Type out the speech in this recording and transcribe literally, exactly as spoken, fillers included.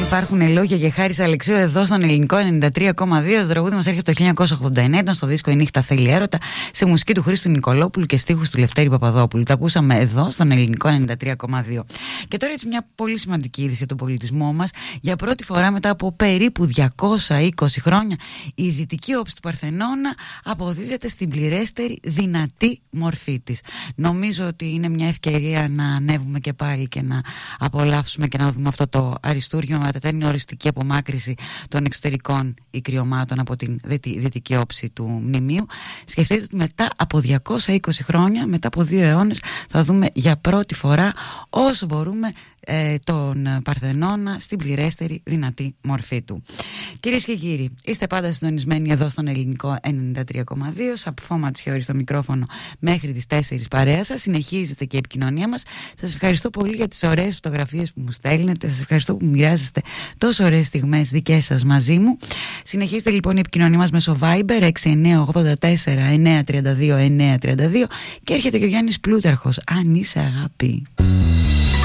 Υπάρχουν λόγια για Χάρης Αλεξίου εδώ στον ελληνικό ενενήντα τρία κόμμα δύο. Το τραγούδι μας έρχεται από το χίλια εννιακόσια ογδόντα εννέα, ήταν στο δίσκο «Η νύχτα θέλει έρωτα», σε μουσική του Χρήστου Νικολόπουλου και στίχους του Λευτέρη Παπαδόπουλου. Το ακούσαμε εδώ στον ελληνικό ενενήντα τρία κόμμα δύο. Και τώρα έτσι μια πολύ σημαντική είδηση για τον πολιτισμό μας. Για πρώτη φορά μετά από περίπου διακόσια είκοσι χρόνια, η δυτική όψη του Παρθενώνα αποδίδεται στην πληρέστερη δυνατή μορφή της. Νομίζω ότι είναι μια ευκαιρία να ανέβουμε και πάλι και να απολαύσουμε και να δούμε αυτό το αριστούργημα με την οριστική απομάκρυση των εξωτερικών ικριωμάτων από την δυτική όψη του μνημείου. Σκεφτείτε ότι μετά από διακόσια είκοσι χρόνια, μετά από δύο αιώνες, θα δούμε για πρώτη φορά όσο μπορούμε ε, τον Παρθενώνα στην πληρέστερη δυνατή μορφή του. Κυρίες και κύριοι, είστε πάντα συντονισμένοι εδώ στον ελληνικό ενενήντα τρία κόμμα δύο. Σαπφό Ματσιώρη στο μικρόφωνο μέχρι τις τέσσερις παρέα σας. Συνεχίζεται και η επικοινωνία μας. Σας ευχαριστώ πολύ για τις ωραίες φωτογραφίες που μου στέλνετε. Σας ευχαριστώ που μοιράζεστε τόσο ωραίες στιγμές δικές σας μαζί μου. Συνεχίζεται λοιπόν η επικοινωνία μας μέσω Viber έξι εννιά ογδόντα τέσσερα εννιά τριάντα δύο εννιά τριάντα δύο και έρχεται και ο Γιάννης Πλούταρχος. Αν είσαι αγάπη.